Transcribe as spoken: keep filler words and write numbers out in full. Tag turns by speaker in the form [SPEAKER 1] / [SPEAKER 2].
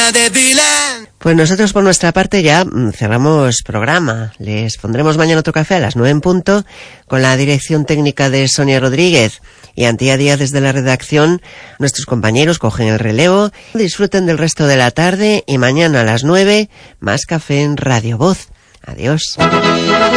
[SPEAKER 1] niña de Dylan.
[SPEAKER 2] Pues nosotros por nuestra parte ya cerramos programa. Les pondremos mañana otro café a las nueve en punto con la dirección técnica de Sonia Rodríguez y Antía Díaz desde la redacción. Nuestros compañeros cogen el relevo. Disfruten del resto de la tarde y mañana a las nueve más café en Radio Voz. Adiós.